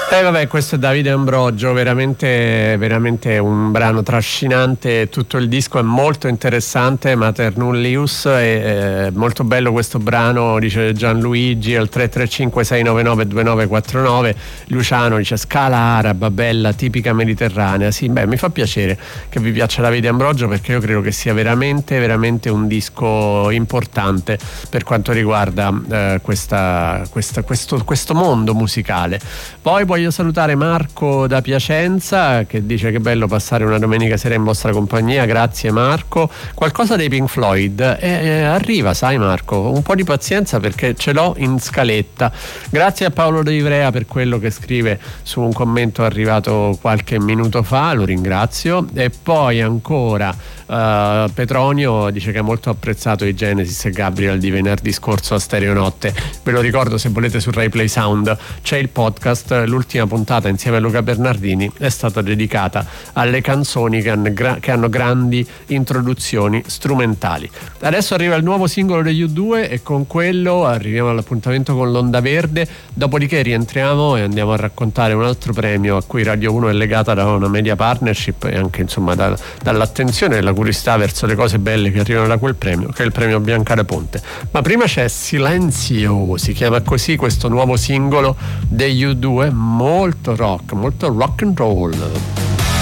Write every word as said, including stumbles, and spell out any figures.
Eh vabbè, questo è Davide Ambrogio, veramente, veramente un brano trascinante, tutto il disco è molto interessante, Mater Nullius, è, è molto bello questo brano, dice Gianluigi al tre tre cinque sei nove nove due nove quattro nove, Luciano dice scala araba, bella, tipica mediterranea. Sì, beh, mi fa piacere che vi piaccia Davide Ambrogio, perché io credo che sia veramente, veramente un disco importante per quanto riguarda eh, questa, questa, questo, questo mondo musicale. Poi voglio salutare Marco da Piacenza che dice che bello passare una domenica sera in vostra compagnia, grazie Marco. Qualcosa dei Pink Floyd eh, eh, arriva, sai Marco, un po' di pazienza perché ce l'ho in scaletta. Grazie a Paolo De Ivrea per quello che scrive su un commento arrivato qualche minuto fa, lo ringrazio. E poi ancora uh, Petronio dice che ha molto apprezzato i Genesis e Gabriel di venerdì scorso a Stereonotte. Ve lo ricordo, se volete, su Rai Play Sound c'è il podcast. L'ultima puntata insieme a Luca Bernardini è stata dedicata alle canzoni che hanno, gra- che hanno grandi introduzioni strumentali. Adesso arriva il nuovo singolo degli U due e con quello arriviamo all'appuntamento con l'Onda Verde, dopodiché rientriamo e andiamo a raccontare un altro premio a cui Radio uno è legata da una media partnership e anche insomma da, dall'attenzione e la curiosità verso le cose belle che arrivano da quel premio, che è il premio Biancara Ponte. Ma prima c'è Silenzio, si chiama così questo nuovo singolo degli U due, molto rock, molto rock and roll.